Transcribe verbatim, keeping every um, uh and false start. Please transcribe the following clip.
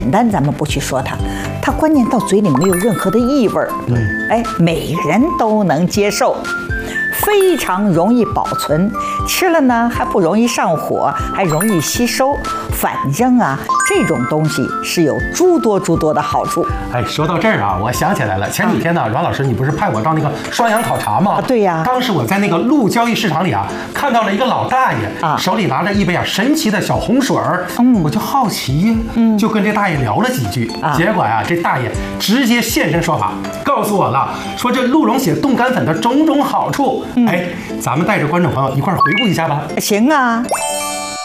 单咱们不去说它，它关键到嘴里没有任何的异味儿， 对， 哎，每人都能接受，非常容易保存，吃了呢还不容易上火，还容易吸收。反正啊，这种东西是有诸多诸多的好处。 哎，说到这儿啊，我想起来了，前几天呢，阮老师你不是派我到那个双阳考察吗？ 啊，对呀。 当时我在那个鹿交易市场里啊，看到了一个老大爷啊，手里拿着一杯啊神奇的小红水儿，嗯，我就好奇，嗯，就跟这大爷聊了几句，啊，结果呀，这大爷直接现身说法，告诉我了，说这鹿茸血冻干粉的种种好处。嗯，哎，咱们带着观众朋友一块儿回顾一下吧。 行啊。